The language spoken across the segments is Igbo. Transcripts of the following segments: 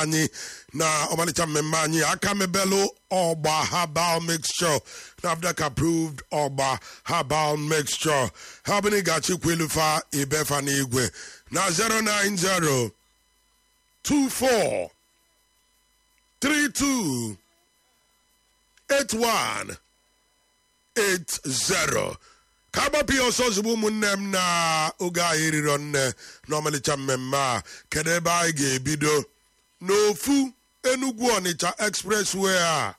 anyị na ọmalịcha mmemme anyị aka mebelu ọgba herbal mixture NAFDAC approved ọgba herbal mixture ha bụrụ ga-achịkwelufa ibefa n'igwe na 090 24 32 81 80 ka agbapụ ya ọsọ ozugbo ụmụnne m na oge anyị riro nne n'ọmalịcha mmemme a kedu ebe anyị ga-ebido n'ofu Enugu Ọnịcha expressway a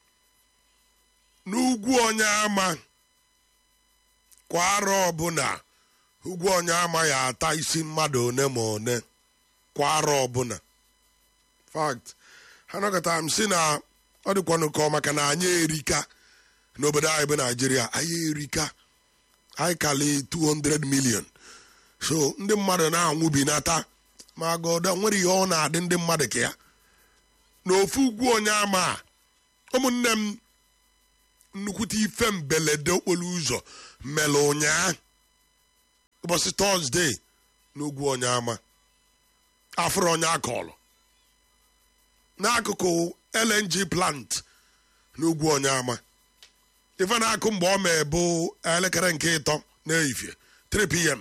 n'ugwu Onyeama kwa arọ ọbụla ugwu Onyeama ya ata isi mmadụ one ma one kwa arọ ọbụla fact ha nọkọta m si na ọ dịkwanụ ka maka na anyị erika n'obodo anyị bụ Naijiria anyị erika anyị kali 200 million so ndị mmadụ na-anwụ binata ma godo nwere ihe ọ na-adị ndị mmadụ ka ya n'ofu ugwu Onyeama ụmụnne m nnukwute ife mbelede okporo ụzọ mere ụnyaa ụbọchị Tọzdee n'ugwu Onyeama afụrụ onye akọlụ n'akụkụ LNG plant n'ugwu Onyeama ife na-akụ mgbe ọ mee bụ elekere nke 3 n'ehihie 3 p.m.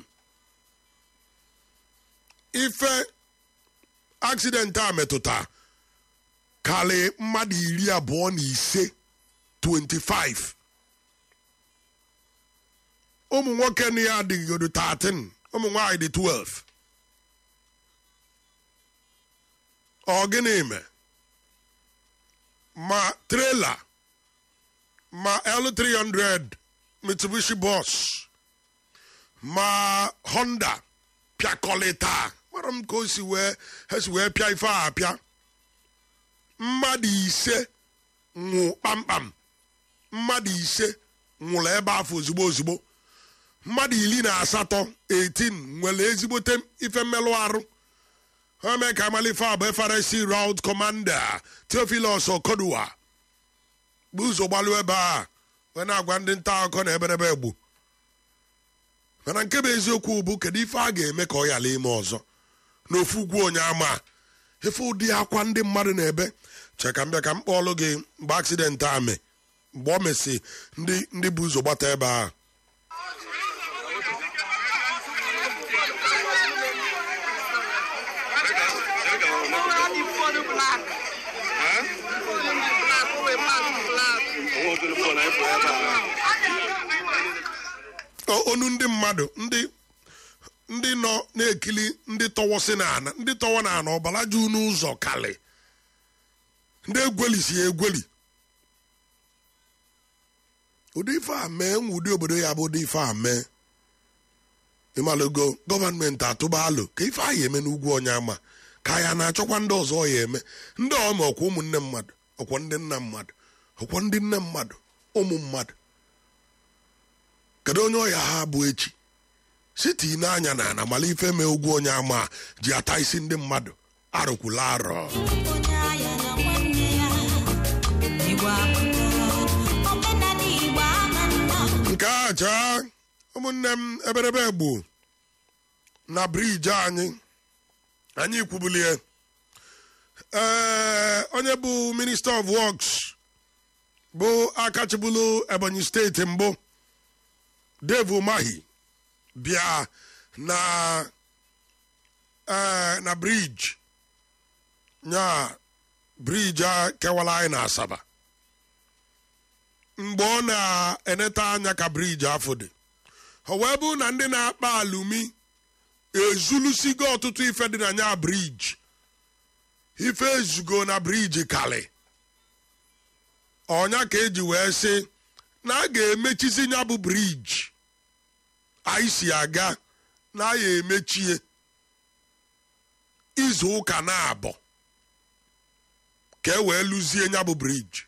ife accident a metụta karị mmadụ 25 25 ụmụ nwoke na ya adịgodo 13 ụmụ nwaanyị dị 12 ọ gịnị mee ma trailer ma L300 Mitsubishi bus ma Honda pịakọlịta mara m ka o si wee pịa ife a apịa mmadụ 5 nwụ kpamkpam mmadụ 5 nwụrụ ebe afọ ozugbo mmadụ 18 18 nwere ezigbote ife mmelụ arụ ha mee ka amalife abụ FRC Route Commander Theophilus Okoduwa bụ ụzọ gbalụ ebe a wee na-agwa ndị nta akụkọ na eberebe egbu mana nke bụ eziokwu bụ kedu ife a ga-eme ka ọ yala ime ọzọ n'ofu ugwu Onyeama efe ụdị akwa ndị mmadụ na-ebe cheka mbịa ka m kpọọlụ gị mgbe aksidenti a mee mgbe ọ mesi ndị bụ ụzọ gbata ebe a onu ndị mmadụ ndị nọ na-ekili ndị tọwọsị n'ana ndị tọwọ n'ana ọbara ju n'ụzọ kalị ndị egwelisi ya egweli ụdị ife a mee nwa ụdị obodo ya bụ ụdị ife a mee ịmalụgo gọọmenti atụba alụ ka ife a ya eme n'ugwu Onyeama ka ya na-achọkwa ndị ọzọ ya eme ndị ọma ọkwa ụmụnne mmadụ ọkwa ndị nna mmadụ ọkwa ndị nne mmadụ ụmụ mmadụ kedu onye ọya ha bụ echi siti n'anya na ana mala ife mee ugwu Onyeama ji ata isi ndị mmadụ arụkwula arọ nke a chaa ụmụnne m eberebe egbu na briji anyị kwubulie onye bụ Minister of Works bụ akachibulu Ebonyi steeti mbụ Dave Umahi bịa na briji nya briji a kewala anyị na Asaba mgbe ọ na-eneta anya ka briji afọ dị o wee bụ na ndị na-akpa alụmi ezulusigo ọtụtụ ife dị na nya briji ife ezugo na briji kalị ọnya ka eji wee sị na a ga-emechizi nya bụ briji anyị si aga na ya emechie izu ụka na-abọ ka e wee lụzie nya bụ briji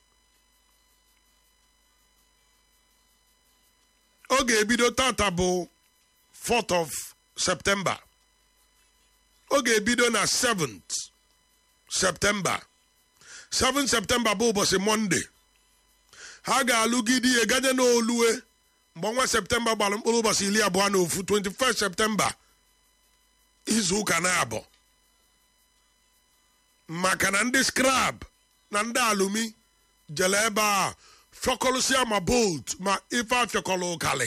ọ ga-ebido tata bụ 4th of September ọ ga-ebido na 7th September 7th September bụ ụbọchị Monday ha ga-alụgide ya ganye n'olue mgbe ọnwa Septemba gbara mkpụrụ ụbọchị 21 21st Septemba izu ụka na-abọ maka na ndị scrap na ndị alụmi jele ebe a fịọkọlụsịa ma bolt ma ife afịọkọlụ ụkalị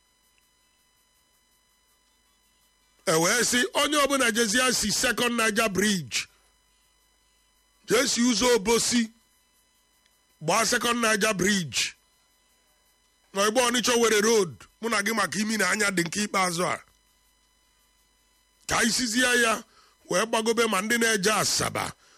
wee sị onye ọbụla jezie si second Niger bridge jesi ụzọ obosi gbaa second Niger bridge na igbe Ọnịcha Owerri road mụ na gị maka imi na anya dị nke ikpeazụ a ka isizie ya wee gbagobe ma ndị na-eje Asaba